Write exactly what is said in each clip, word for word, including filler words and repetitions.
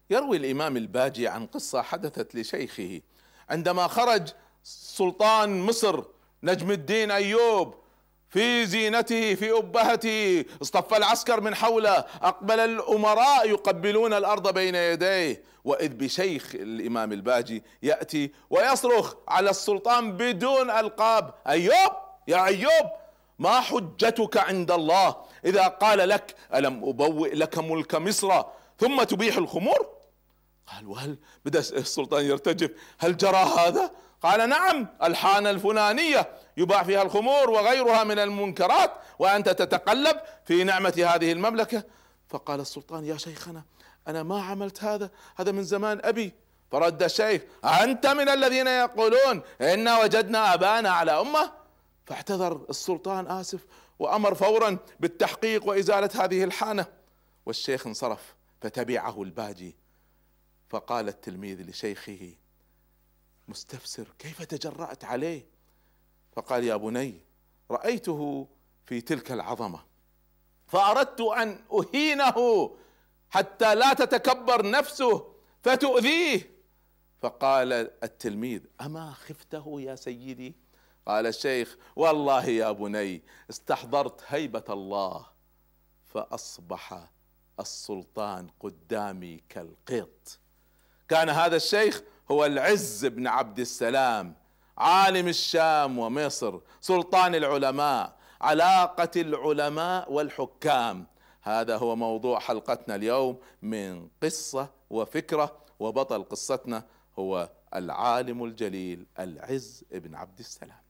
يروي الإمام الباجي عن قصة حدثت لشيخه عندما خرج سلطان مصر نجم الدين أيوب في زينته في أبهته، اصطف العسكر من حوله، أقبل الأمراء يقبلون الأرض بين يديه، وإذ بشيخ الإمام الباجي يأتي ويصرخ على السلطان بدون ألقاب: أيوب يا أيوب، ما حجتك عند الله إذا قال لك ألم أبوئ لك ملك مصر ثم تبيح الخمور؟ قال: وهل بدأ السلطان يرتجف: هل جرى هذا؟ قال: نعم، الحانة الفلانية يباع فيها الخمور وغيرها من المنكرات وأنت تتقلب في نعمة هذه المملكة. فقال السلطان: يا شيخنا، أنا ما عملت هذا، هذا من زمان أبي. فرد الشيخ: أنت من الذين يقولون إنا وجدنا أبانا على أمة؟ فاعتذر السلطان آسف وأمر فورا بالتحقيق وإزالة هذه الحانة. والشيخ انصرف، فتبعه الباجي، فقال التلميذ لشيخه مستفسر: كيف تجرأت عليه؟ فقال: يا بني، رأيته في تلك العظمة فأردت أن أهينه حتى لا تتكبر نفسه فتؤذيه. فقال التلميذ: أما خفته يا سيدي؟ قال الشيخ: والله يا بني استحضرت هيبة الله فأصبح السلطان قدامي كالقط. كان هذا الشيخ هو العز بن عبد السلام، عالم الشام ومصر، سلطان العلماء، علاقة العلماء والحكام. هذا هو موضوع حلقتنا اليوم من قصة وفكرة، وبطل قصتنا هو العالم الجليل العز بن عبد السلام.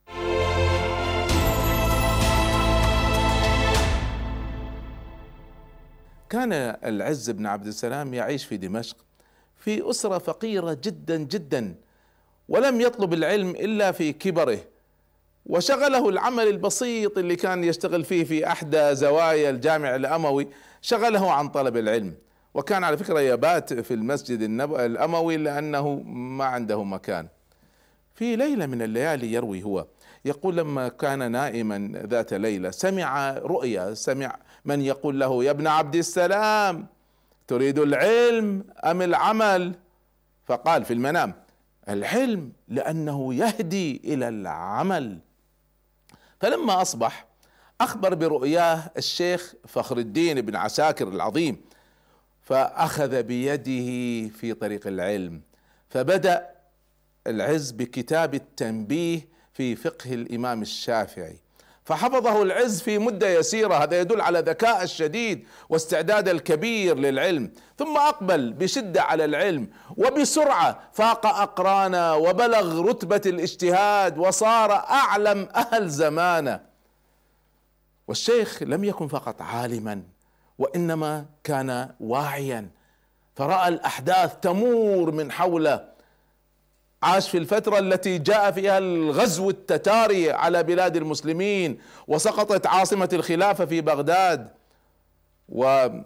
كان العز بن عبد السلام يعيش في دمشق في أسرة فقيرة جدا جدا، ولم يطلب العلم إلا في كبره، وشغله العمل البسيط اللي كان يشتغل فيه في أحدى زوايا الجامع الأموي شغله عن طلب العلم. وكان على فكرة يبات في المسجد الأموي لأنه ما عنده مكان. في ليلة من الليالي يروي هو يقول: لما كان نائما ذات ليلة سمع رؤيا، سمع من يقول له: يا ابن عبد السلام، تريد العلم أم العمل؟ فقال في المنام: العلم، لأنه يهدي إلى العمل. فلما أصبح أخبر برؤياه الشيخ فخر الدين بن عساكر العظيم، فأخذ بيده في طريق العلم. فبدأ العز بكتاب التنبيه في فقه الإمام الشافعي، فحفظه العز في مدة يسيرة. هذا يدل على ذكاء الشديد واستعداد الكبير للعلم. ثم أقبل بشدة على العلم وبسرعة فاق أقرانه وبلغ رتبة الاجتهاد وصار أعلم أهل زمانه. والشيخ لم يكن فقط عالما، وإنما كان واعيا، فرأى الأحداث تمور من حوله. عاش في الفترة التي جاء فيها الغزو التتاري على بلاد المسلمين وسقطت عاصمة الخلافة في بغداد، وكان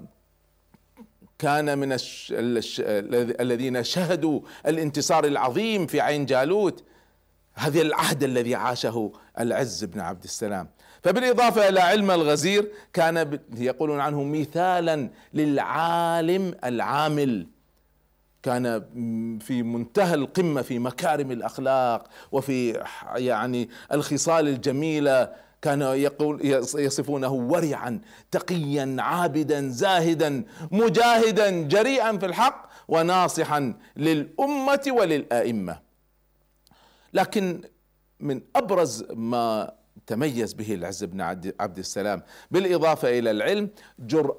من الش... الش... الذين شهدوا الانتصار العظيم في عين جالوت. هذا العهد الذي عاشه العز بن عبد السلام. فبالإضافة إلى علم الغزير كان يقولون عنه مثالا للعالم العامل، كان في منتهى القمة في مكارم الأخلاق وفي يعني الخصال الجميلة. كان يقول يصفونه ورعا تقيا عابدا زاهدا مجاهدا جريئا في الحق وناصحا للأمة وللأئمة. لكن من أبرز ما تميز به العز بن عبد السلام بالإضافة إلى العلم جرأة